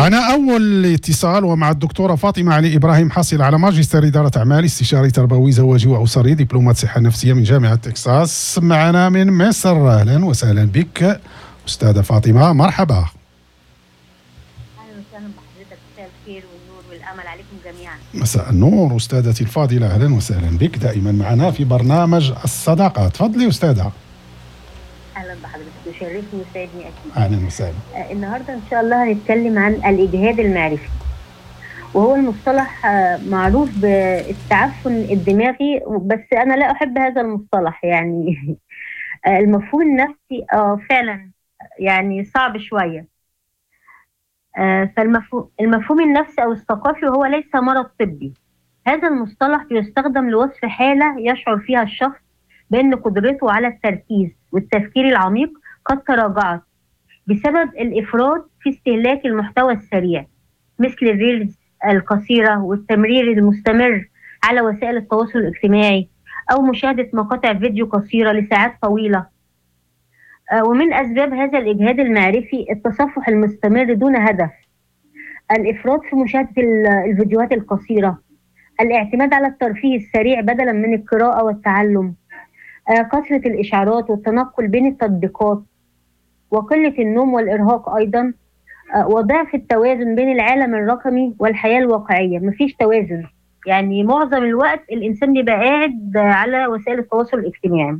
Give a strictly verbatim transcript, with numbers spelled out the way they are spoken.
معنا أول اتصال ومع الدكتورة فاطمة علي إبراهيم، حاصلة على ماجستير إدارة أعمال، استشاري تربوي زواجي وأسري، دبلومات صحة نفسية من جامعة تكساس، معنا من مصر. أهلا وسهلا بك أستاذة فاطمة، مرحبا. أهلا وسهلا بحضرتك، مساء الخير والنور والأمل عليكم جميعا. مساء النور أستاذتي الفاضلة، أهلا وسهلا بك دائما معنا في برنامج الصداقة. تفضلي أستاذة. أهلا بحضرتك، يشرفني ويسعدني أكيد. أهلا وسهلا. آه النهارده إن شاء الله هنتكلم عن الإجهاد المعرفي، وهو المصطلح آه معروف بالتعفن الدماغي، بس أنا لا أحب هذا المصطلح يعني. آه المفهوم النفسي آه فعلا يعني صعب شوية. آه فالمفهوم المفهوم النفسي أو الثقافي هو ليس مرض طبي. هذا المصطلح بيستخدم لوصف حالة يشعر فيها الشخص بأن قدرته على التركيز والتفكير العميق قد تراجعت بسبب الإفراط في استهلاك المحتوى السريع، مثل الريلز القصيرة والتمرير المستمر على وسائل التواصل الاجتماعي، أو مشاهدة مقاطع فيديو قصيرة لساعات طويلة. ومن أسباب هذا الإجهاد المعرفي التصفح المستمر دون هدف، الإفراط في مشاهدة الفيديوهات القصيرة، الاعتماد على الترفيه السريع بدلا من القراءة والتعلم، كثرة الإشعارات والتنقل بين التطبيقات، وقلة النوم والإرهاق أيضا، وضعف التوازن بين العالم الرقمي والحياة الواقعية. مفيش توازن، يعني معظم الوقت الإنسان بيبقى قاعد على وسائل التواصل الاجتماعي.